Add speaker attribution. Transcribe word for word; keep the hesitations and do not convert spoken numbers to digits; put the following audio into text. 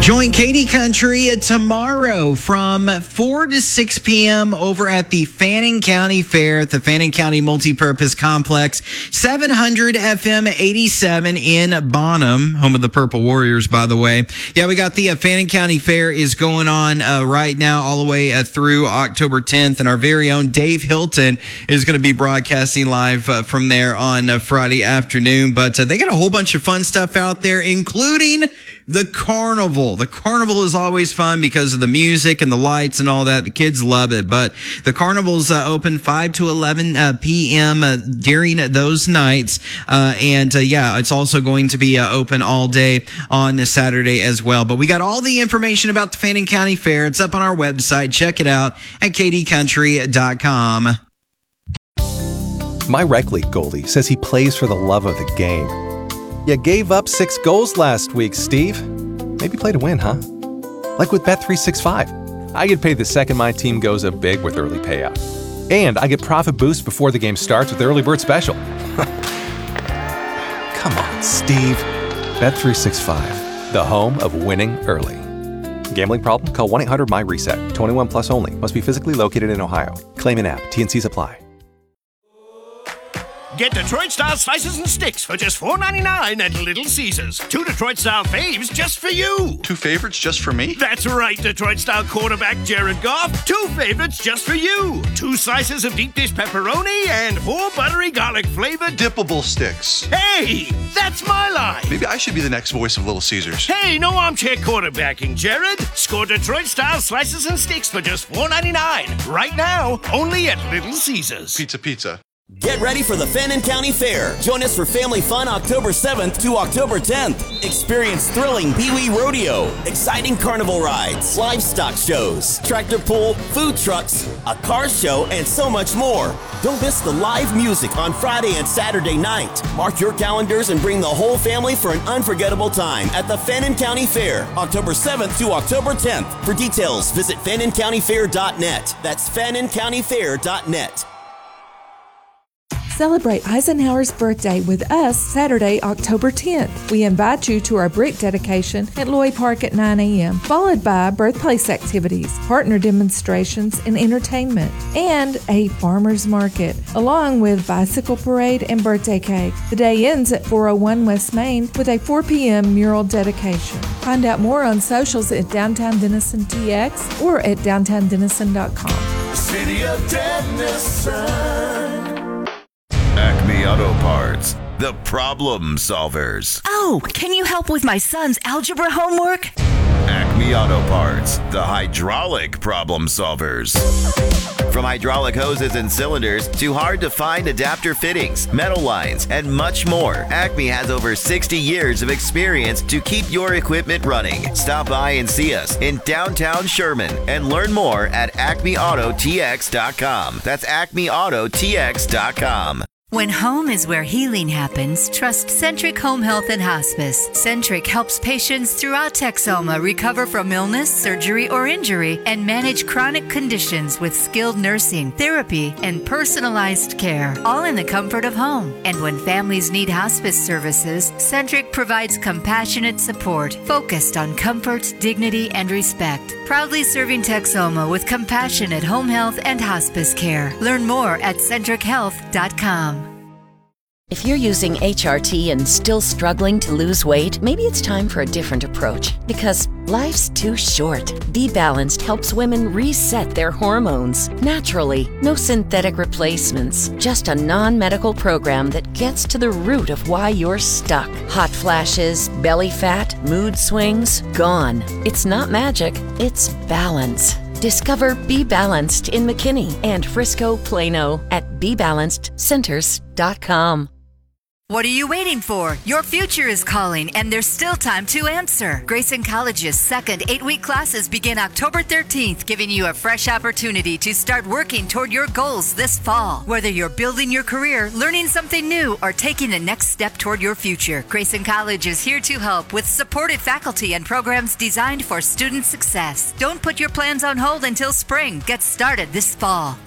Speaker 1: Join Katie Country tomorrow from four to six p.m. over at the Fannin County Fair at the Fannin County Multipurpose Complex, seven hundred F M eighty-seven in Bonham, home of the Purple Warriors, by the way. Yeah, we got the uh, Fannin County Fair is going on uh, right now all the way uh, through October tenth, and our very own Dave Hilton is going to be broadcasting live uh, from there on uh, Friday afternoon. But uh, they got a whole bunch of fun stuff out there, including the carnival. The carnival is always fun because of the music and the lights and all that. The kids love it. But the carnival's uh, open five to eleven uh, p.m. Uh, during those nights. Uh, and uh, yeah, it's also going to be uh, open all day on Saturday as well. But we got all the information about the Fannin County Fair. It's up on our website. Check it out at k d country dot com.
Speaker 2: My rec league goalie says he plays for the love of the game. You gave up six goals last week, Steve. Maybe play to win, huh? Like with Bet three sixty-five. I get paid the second my team goes up big with early payout. And I get profit boost before the game starts with the early bird special. Come on, Steve. Bet three sixty-five, the home of winning early. Gambling problem? Call one eight hundred my reset. twenty-one plus only. Must be physically located in Ohio. Claim in app. T N Cs apply.
Speaker 3: Get Detroit-style slices and sticks for just four ninety-nine at Little Caesars. Two Detroit-style faves just for you.
Speaker 4: Two favorites just for me?
Speaker 3: That's right, Detroit-style quarterback Jared Goff. Two favorites just for you. Two slices of deep dish pepperoni and four buttery garlic-flavored
Speaker 4: dippable sticks.
Speaker 3: Hey, that's my line.
Speaker 4: Maybe I should be the next voice of Little Caesars.
Speaker 3: Hey, no armchair quarterbacking, Jared. Score Detroit-style slices and sticks for just four ninety-nine. Right now, only at Little Caesars.
Speaker 4: Pizza, pizza.
Speaker 5: Get ready for the Fannin County Fair. Join us for family fun October seventh to October tenth. Experience thrilling Pee-wee Rodeo, exciting carnival rides, livestock shows, tractor pull, food trucks, a car show, and so much more. Don't miss the live music on Friday and Saturday night. Mark your calendars and bring the whole family for an unforgettable time at the Fannin County Fair, October seventh to October tenth. For details, visit fannin county fair dot net. That's fannin county fair dot net.
Speaker 6: Celebrate Eisenhower's birthday with us Saturday, October tenth. We invite you to our brick dedication at Lloyd Park at nine a.m., followed by birthplace activities, partner demonstrations, and entertainment, and a farmer's market, along with bicycle parade and birthday cake. The day ends at four oh one West Main with a four p.m. mural dedication. Find out more on socials at Downtown Denison T X or at downtown denison dot com.
Speaker 7: City of Denison.
Speaker 8: Acme Auto Parts, the problem solvers.
Speaker 9: Oh, can you help with my son's algebra homework?
Speaker 8: Acme Auto Parts, the hydraulic problem solvers. From hydraulic hoses and cylinders to hard-to-find adapter fittings, metal lines, and much more, Acme has over sixty years of experience to keep your equipment running. Stop by and see us in downtown Sherman and learn more at acme auto t x dot com. That's acme auto t x dot com.
Speaker 10: When home is where healing happens, trust Centric Home Health and Hospice. Centric helps patients throughout Texoma recover from illness, surgery, or injury and manage chronic conditions with skilled nursing, therapy, and personalized care, all in the comfort of home. And when families need hospice services, Centric provides compassionate support focused on comfort, dignity, and respect. Proudly serving Texoma with compassionate home health and hospice care. Learn more at centric health dot com.
Speaker 11: If you're using H R T and still struggling to lose weight, maybe it's time for a different approach. Because life's too short. Be Balanced helps women reset their hormones naturally. No synthetic replacements. Just a non-medical program that gets to the root of why you're stuck. Hot flashes, belly fat, mood swings, gone. It's not magic, it's balance. Discover Be Balanced in McKinney and Frisco, Plano at be balanced centers dot com.
Speaker 10: What are you waiting for? Your future is calling, and there's still time to answer. Grayson College's second eight-week classes begin October thirteenth, giving you a fresh opportunity to start working toward your goals this fall. Whether you're building your career, learning something new, or taking the next step toward your future, Grayson College is here to help with supported faculty and programs designed for student success. Don't put your plans on hold until spring. Get started this fall.